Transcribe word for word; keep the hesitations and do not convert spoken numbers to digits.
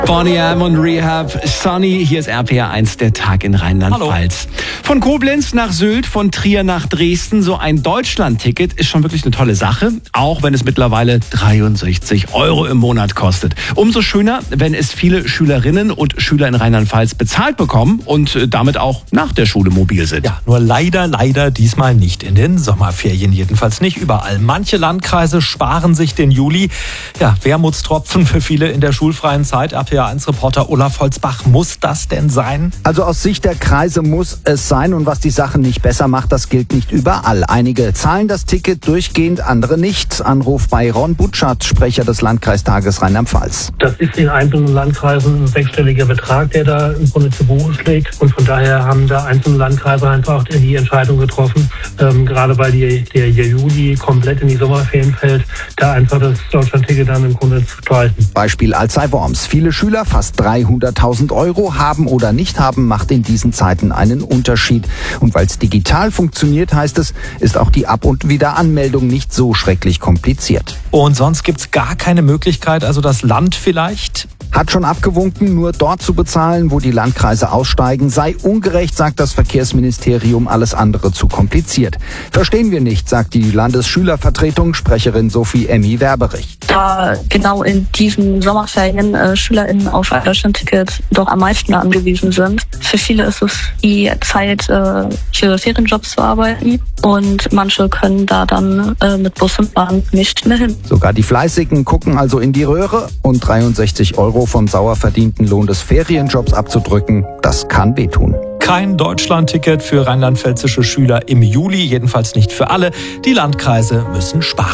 Boney M und Rehab, Sunny, hier ist R P R eins, der Tag in Rheinland-Pfalz. Von Koblenz nach Sylt, von Trier nach Dresden, so ein Deutschland-Ticket ist schon wirklich eine tolle Sache, auch wenn es mittlerweile dreiundsechzig Euro im Monat kostet. Umso schöner, wenn es viele Schülerinnen und Schüler in Rheinland-Pfalz bezahlt bekommen und damit auch nach der Schule mobil sind. Ja, nur leider, leider diesmal nicht in den Sommerferien, jedenfalls nicht überall. Manche Landkreise sparen sich den Juli. Ja, Wermutstropfen für viele in der schulfreien Zeit. R P R eins Reporter Olaf Holzbach, muss das denn sein? Also aus Sicht der Kreise muss es sein, und was die Sache nicht besser macht, das gilt nicht überall. Einige zahlen das Ticket durchgehend, andere nicht. Anruf bei Ron Butschert, Sprecher des Landkreistages Rheinland-Pfalz. Das ist in einzelnen Landkreisen ein sechsstelliger Betrag, der da im Grunde zu Buche schlägt, und von daher haben da einzelne Landkreise einfach die Entscheidung getroffen, ähm, gerade weil die, der Juli komplett in die Sommerferien fällt, da einfach das Deutschlandticket dann im Grunde zu streichen. Beispiel Alzey-Worms. Viele Schüler, fast dreihunderttausend Euro, haben oder nicht haben, macht in diesen Zeiten einen Unterschied. Und weil es digital funktioniert, heißt es, ist auch die Ab- und Wiederanmeldung nicht so schrecklich kompliziert. Und sonst gibt's gar keine Möglichkeit, also das Land vielleicht? Hat schon abgewunken, nur dort zu bezahlen, wo die Landkreise aussteigen, sei ungerecht, sagt das Verkehrsministerium, alles andere zu kompliziert. Verstehen wir nicht, sagt die Landesschülervertretung, Sprecherin Sophie Emmy Werberich. Da genau in diesen Sommerferien äh, SchülerInnen auf ein Deutschlandticket doch am meisten angewiesen sind. Für viele ist es die Zeit, äh, für Ferienjobs zu arbeiten, und manche können da dann äh, mit Bus und Bahn nicht mehr hin. Sogar die Fleißigen gucken also in die Röhre, und dreiundsechzig Euro vom sauer verdienten Lohn des Ferienjobs abzudrücken, das kann wehtun. Kein Deutschlandticket für rheinland-pfälzische Schüler im Juli, jedenfalls nicht für alle. Die Landkreise müssen sparen.